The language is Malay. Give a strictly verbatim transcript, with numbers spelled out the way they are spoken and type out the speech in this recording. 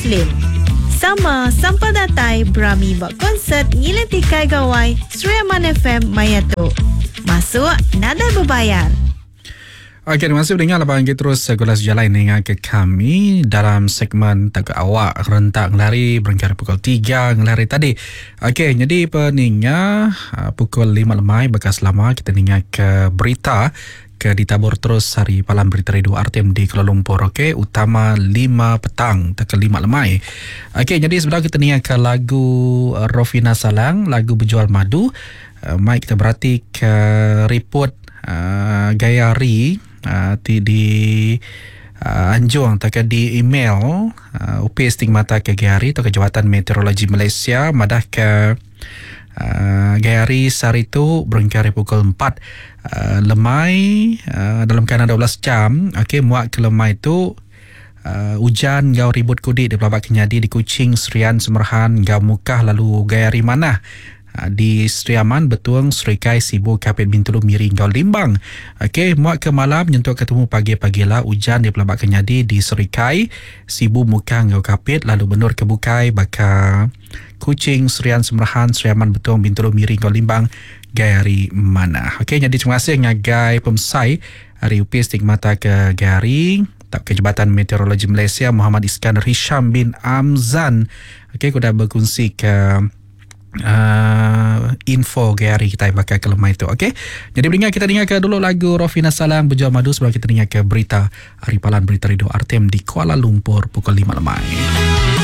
Muslim. Sama sampel datai berami buat konsert ngilati kai gawai Suriaman F M Mayatu. Masuk nada berbayar. Okey, terima kasih mendengar laporan kita terus Gulas Jalan dengan ke kami dalam segmen Takut Awak rentak ngelari berengkar pukul tiga ngelari tadi. Okey, jadi peninggal uh, pukul lima lemai bekas lama kita dengar ke berita ke ditabur terus hari Palang Berita Radio R T M di Kuala Lumpur. Okey, utama lima petang tak ke lima lemai. Okey, jadi sebenarnya kita dengar ke lagu uh, Rofina Salang, lagu Berjual Madu. Uh, mai kita berhati ke report uh, Gayari Uh, di, di uh, Anjung tak di email uh, U P Stigmata ke Gayari atau ke Jawatan Meteorologi Malaysia madah ke uh, Gayari sehari itu berengkari pukul empat uh, lemai uh, dalam keadaan dua belas jam. Okey, muak ke lemai itu uh, hujan gau ribut kudik di Pelabak Kenyadi, di Kuching, Serian, Semerahan, gau Mukah, lalu Gayari Manah di Seri Aman, Betuang, Serikai, Sibu, Kapit, Bintulu, Miring, Gau Limbang. Okey, muat ke malam nyentuh ketemu pagi-pagi lah hujan di Pelabak Kenyadi, di Serikai, Sibu, Mukang, Gau Kapit, lalu Benur ke Bukai, Baka Kuching, Serian, Semerahan, Seri Aman, Betuang, Bintulu, Miring, Gau Limbang, Gayari Manah. Okey, jadi terima kasih ngagai pemsai hari U P Stigmata ke Gayari tak ke Jabatan Meteorologi Malaysia Muhammad Iskandar Hisham bin Amzan. Okey, aku dah berkongsi ke Uh, info Gayari kita bakal ke lemah itu. Okey, jadi beringat kita dengar ke dulu lagu Rofina Salang Berjual Madu sebelum kita dengar ke berita Hari Palang Berita Radio R T M di Kuala Lumpur pukul lima lemai.